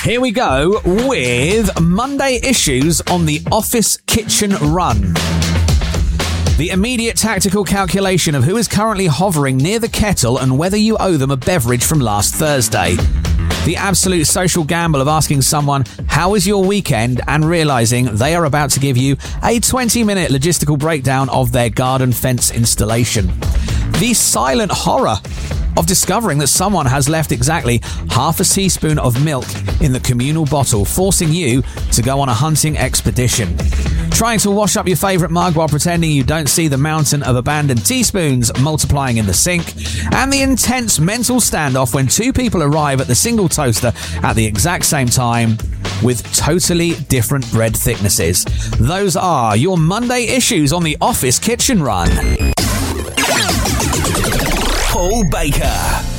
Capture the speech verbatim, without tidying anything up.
Here we go with Monday issues on the office kitchen run. The immediate tactical calculation of who is currently hovering near the kettle and whether you owe them a beverage from last Thursday. The absolute social gamble of asking someone, how was your weekend, and realising they are about to give you a twenty-minute logistical breakdown of their garden fence installation. The silent horror of discovering that someone has left exactly half a teaspoon of milk in the communal bottle, forcing you to go on a hunting expedition. Trying to wash up your favourite mug while pretending you don't see the mountain of abandoned teaspoons multiplying in the sink. And the intense mental standoff when two people arrive at the single toaster at the exact same time with totally different bread thicknesses. Those are your Monday issues on the office kitchen run. Paul Baker.